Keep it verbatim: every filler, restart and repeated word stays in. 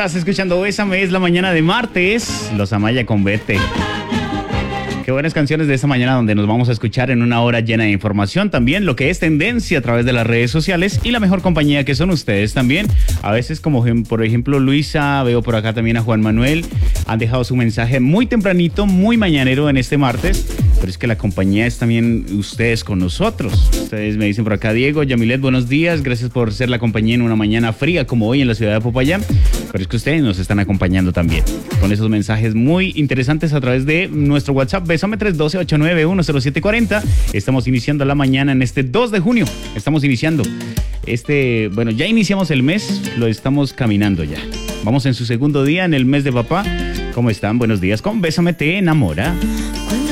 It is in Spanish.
Estás escuchando Bésame, es la mañana de martes. Los Amaya con Vete. Qué buenas canciones de esta mañana donde nos vamos a escuchar en una hora llena de información. También lo que es tendencia a través de las redes sociales y la mejor compañía que son ustedes también. A veces como por ejemplo Luisa, veo por acá también a Juan Manuel. Han dejado su mensaje muy tempranito, muy mañanero en este martes. Pero es que la compañía es también ustedes con nosotros. Ustedes me dicen por acá, Diego, Yamilet, buenos días. Gracias por ser la compañía en una mañana fría como hoy en la ciudad de Popayán. Pero es que ustedes nos están acompañando también con esos mensajes muy interesantes a través de nuestro WhatsApp. Bésame tres uno dos, ocho nueve uno, cero siete cuatro cero. Estamos iniciando la mañana en este dos de junio. Estamos iniciando este, bueno, ya iniciamos el mes, lo estamos caminando ya. Vamos en su segundo día en el mes de papá. ¿Cómo están? Buenos días. Con Bésame te enamora.